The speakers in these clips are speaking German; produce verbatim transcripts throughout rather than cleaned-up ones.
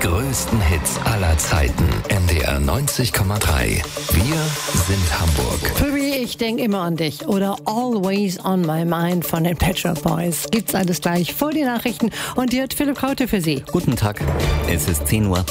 größten Hits aller Zeiten. N D R neunzig Komma drei. Wir sind Hamburg. Phoebe, ich denke immer an dich. Oder Always on My Mind von den Pet Shop Boys. Gibt's alles gleich vor die Nachrichten. Und hier hat Philipp Kaute für Sie. Guten Tag, es ist zehn Uhr.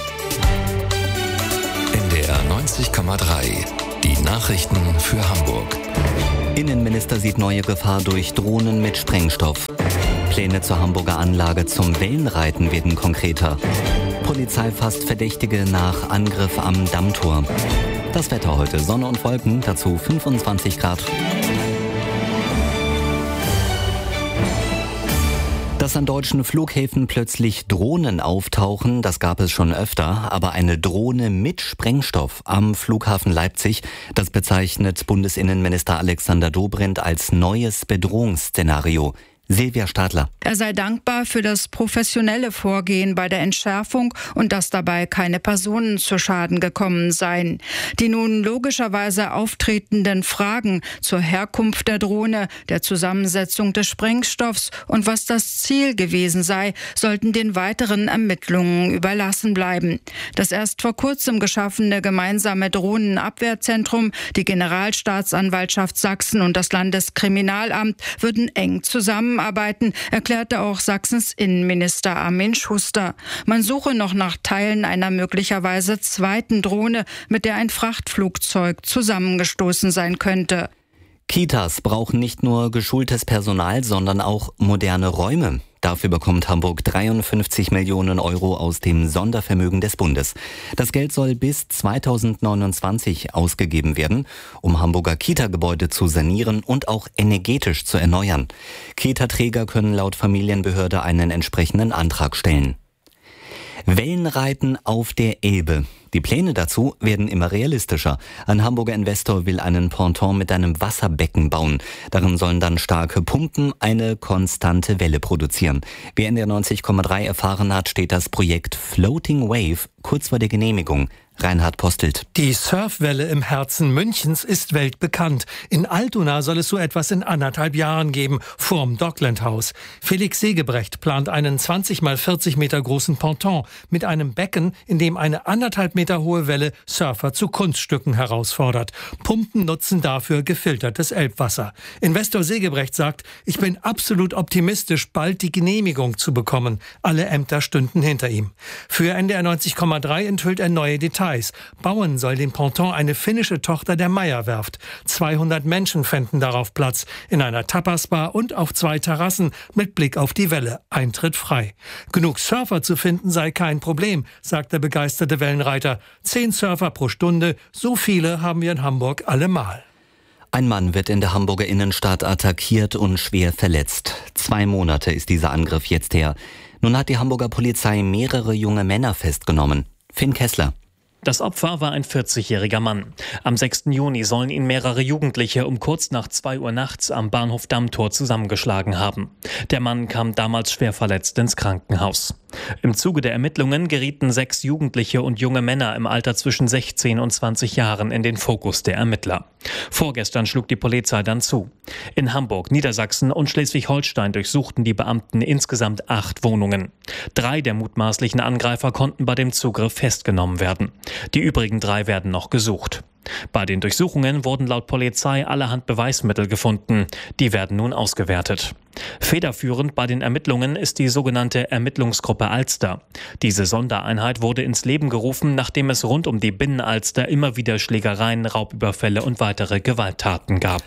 N D R neunzig Komma drei. Die Nachrichten für Hamburg. Innenminister sieht neue Gefahr durch Drohnen mit Sprengstoff. Pläne zur Hamburger Anlage zum Wellenreiten werden konkreter. Polizei fasst Verdächtige nach Angriff am Dammtor. Das Wetter heute: Sonne und Wolken, dazu fünfundzwanzig Grad. Dass an deutschen Flughäfen plötzlich Drohnen auftauchen, das gab es schon öfter. Aber eine Drohne mit Sprengstoff am Flughafen Leipzig, das bezeichnet Bundesinnenminister Alexander Dobrindt als neues Bedrohungsszenario. Silvia Stadler. Er sei dankbar für das professionelle Vorgehen bei der Entschärfung und dass dabei keine Personen zu Schaden gekommen seien. Die nun logischerweise auftretenden Fragen zur Herkunft der Drohne, der Zusammensetzung des Sprengstoffs und was das Ziel gewesen sei, sollten den weiteren Ermittlungen überlassen bleiben. Das erst vor kurzem geschaffene gemeinsame Drohnenabwehrzentrum, die Generalstaatsanwaltschaft Sachsen und das Landeskriminalamt würden eng zusammenarbeiten. Arbeiten, erklärte auch Sachsens Innenminister Armin Schuster. Man suche noch nach Teilen einer möglicherweise zweiten Drohne, mit der ein Frachtflugzeug zusammengestoßen sein könnte. Kitas brauchen nicht nur geschultes Personal, sondern auch moderne Räume. Dafür bekommt Hamburg dreiundfünfzig Millionen Euro aus dem Sondervermögen des Bundes. Das Geld soll bis zweitausendneunundzwanzig ausgegeben werden, um Hamburger Kita-Gebäude zu sanieren und auch energetisch zu erneuern. Kita-Träger können laut Familienbehörde einen entsprechenden Antrag stellen. Wellenreiten auf der Elbe. Die Pläne dazu werden immer realistischer. Ein Hamburger Investor will einen Ponton mit einem Wasserbecken bauen. Darin sollen dann starke Pumpen eine konstante Welle produzieren. Wie N D R neunzig Komma drei erfahren hat, steht das Projekt Floating Wave kurz vor der Genehmigung. Reinhard Postelt. Die Surfwelle im Herzen Münchens ist weltbekannt. In Altona soll es so etwas in anderthalb Jahren geben, vorm Dockland House. Felix Segebrecht plant einen zwanzig mal vierzig Meter großen Ponton mit einem Becken, in dem eine anderthalb Meter hohe Welle Surfer zu Kunststücken herausfordert. Pumpen nutzen dafür gefiltertes Elbwasser. Investor Segebrecht sagt, ich bin absolut optimistisch, bald die Genehmigung zu bekommen. Alle Ämter stünden hinter ihm. Für N D R neunzig Komma drei enthüllt er neue Details. Bauen soll den Ponton eine finnische Tochter der Meyer-Werft. zweihundert Menschen fänden darauf Platz, in einer Tapasbar und auf zwei Terrassen mit Blick auf die Welle. Eintritt frei. Genug Surfer zu finden sei kein Problem, sagt der begeisterte Wellenreiter. Zehn Surfer pro Stunde, so viele haben wir in Hamburg allemal. Ein Mann wird in der Hamburger Innenstadt attackiert und schwer verletzt. Zwei Monate ist dieser Angriff jetzt her. Nun hat die Hamburger Polizei mehrere junge Männer festgenommen. Finn Kessler. Das Opfer war ein vierzigjähriger Mann. Am sechsten Juni sollen ihn mehrere Jugendliche um kurz nach zwei Uhr nachts am Bahnhof Dammtor zusammengeschlagen haben. Der Mann kam damals schwer verletzt ins Krankenhaus. Im Zuge der Ermittlungen gerieten sechs Jugendliche und junge Männer im Alter zwischen sechzehn und zwanzig Jahren in den Fokus der Ermittler. Vorgestern schlug die Polizei dann zu. In Hamburg, Niedersachsen und Schleswig-Holstein durchsuchten die Beamten insgesamt acht Wohnungen. Drei der mutmaßlichen Angreifer konnten bei dem Zugriff festgenommen werden. Die übrigen drei werden noch gesucht. Bei den Durchsuchungen wurden laut Polizei allerhand Beweismittel gefunden. Die werden nun ausgewertet. Federführend bei den Ermittlungen ist die sogenannte Ermittlungsgruppe Alster. Diese Sondereinheit wurde ins Leben gerufen, nachdem es rund um die Binnenalster immer wieder Schlägereien, Raubüberfälle und weitere Gewalttaten gab.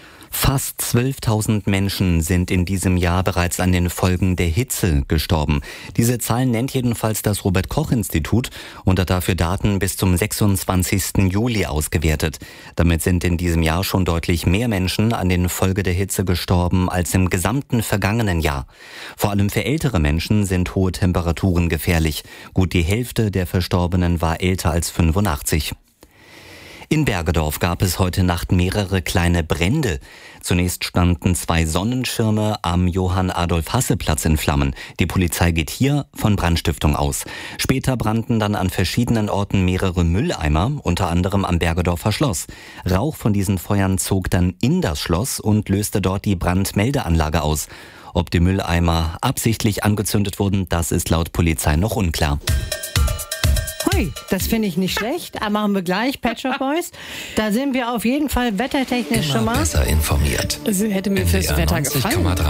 Fast zwölftausend Menschen sind in diesem Jahr bereits an den Folgen der Hitze gestorben. Diese Zahl nennt jedenfalls das Robert-Koch-Institut und hat dafür Daten bis zum sechsundzwanzigsten Juli ausgewertet. Damit sind in diesem Jahr schon deutlich mehr Menschen an den Folgen der Hitze gestorben als im gesamten vergangenen Jahr. Vor allem für ältere Menschen sind hohe Temperaturen gefährlich. Gut die Hälfte der Verstorbenen war älter als fünfundachtzig. In Bergedorf gab es heute Nacht mehrere kleine Brände. Zunächst standen zwei Sonnenschirme am Johann-Adolf-Hasse-Platz in Flammen. Die Polizei geht hier von Brandstiftung aus. Später brannten dann an verschiedenen Orten mehrere Mülleimer, unter anderem am Bergedorfer Schloss. Rauch von diesen Feuern zog dann in das Schloss und löste dort die Brandmeldeanlage aus. Ob die Mülleimer absichtlich angezündet wurden, das ist laut Polizei noch unklar. Hui, das finde ich nicht schlecht. Da machen wir gleich Pet Shop Boys. Da sind wir auf jeden Fall wettertechnisch Immer schon mal. besser informiert. Sie hätte mir fürs N D R Wetter neunzig gefallen. Komma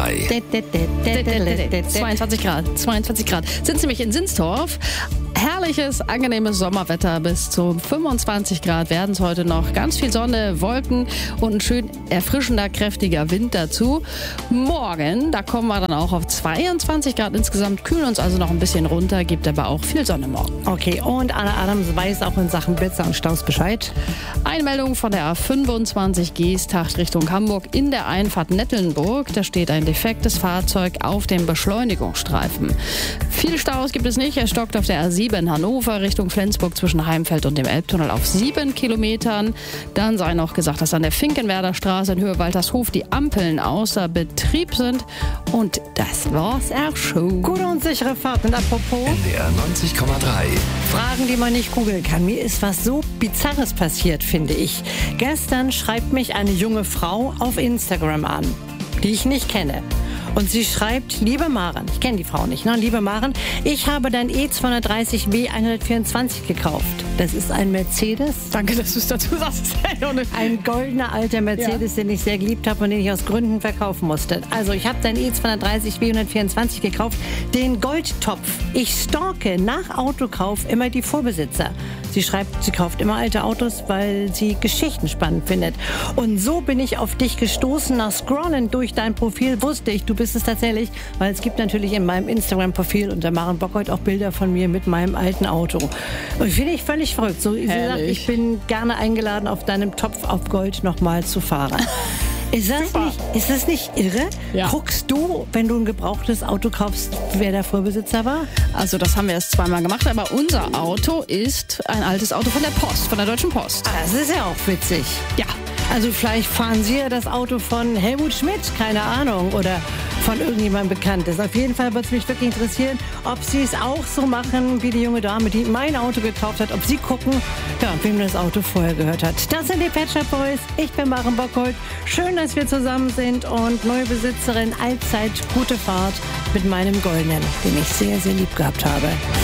drei. zweiundzwanzig Grad, zweiundzwanzig Grad. Sind Sie nämlich in Sinsdorf? Herrliches, angenehmes Sommerwetter bis zu fünfundzwanzig Grad werden es heute noch. Ganz viel Sonne, Wolken und ein schön erfrischender, kräftiger Wind dazu. Morgen, da kommen wir dann auch auf zweiundzwanzig Grad insgesamt, kühlen uns also noch ein bisschen runter, gibt aber auch viel Sonne morgen. Okay, und Anna Adams weiß auch in Sachen Blitzer und Staus Bescheid. Einmeldung von der A fünfundzwanzig Geesthacht Richtung Hamburg in der Einfahrt Nettelnburg. Da steht ein defektes Fahrzeug auf dem Beschleunigungsstreifen. Viel Staus gibt es nicht. Er stockt auf der A sieben Hannover Richtung Flensburg zwischen Heimfeld und dem Elbtunnel auf sieben Kilometern. Dann sei noch gesagt, dass an der Finkenwerder Straße in Höhe Waltershof die Ampeln außer Betrieb sind. Und das war's auch schon. Gute und sichere Fahrt. Und apropos N D R neunzig Komma drei. Fragen, die man nicht googeln kann. Mir ist was so Bizarres passiert, finde ich. Gestern schreibt mich eine junge Frau auf Instagram an, die ich nicht kenne. Und sie schreibt, liebe Maren, ich kenne die Frau nicht, ne? Liebe Maren, ich habe dein E zweihundertdreißig W hundertvierundzwanzig gekauft. Das ist ein Mercedes. Danke, dass du es dazu sagst. Ein goldener alter Mercedes, ja, den ich sehr geliebt habe und den ich aus Gründen verkaufen musste. Also ich habe dein E zweihundertdreißig W hundertvierundzwanzig gekauft, den Goldtopf. Ich stalke nach Autokauf immer die Vorbesitzer. Sie schreibt, sie kauft immer alte Autos, weil sie Geschichten spannend findet. Und so bin ich auf dich gestoßen. Nach Scrollen durch dein Profil wusste ich, du bist es tatsächlich, weil es gibt natürlich in meinem Instagram-Profil unter Maren Bockholt auch Bilder von mir mit meinem alten Auto. Und finde ich völlig verrückt. So, sie sagt, ich bin gerne eingeladen, auf deinem Topf auf Gold nochmal zu fahren. Ist das, nicht, ist das nicht irre? Ja. Guckst du, wenn du ein gebrauchtes Auto kaufst, wer der Vorbesitzer war? Also das haben wir erst zweimal gemacht, aber unser Auto ist ein altes Auto von der Post, von der Deutschen Post. Ah, das ist ja auch witzig. Ja. Also vielleicht fahren Sie ja das Auto von Helmut Schmidt, keine Ahnung, oder von irgendjemandem Bekanntes. Auf jeden Fall würde es mich wirklich interessieren, ob Sie es auch so machen wie die junge Dame, die mein Auto gekauft hat, ob Sie gucken, ja, wem das Auto vorher gehört hat. Das sind die Pet Shop Boys. Ich bin Maren Bockholt. Schön, dass wir zusammen sind und neue Besitzerin, allzeit gute Fahrt mit meinem Goldenen, den ich sehr, sehr lieb gehabt habe.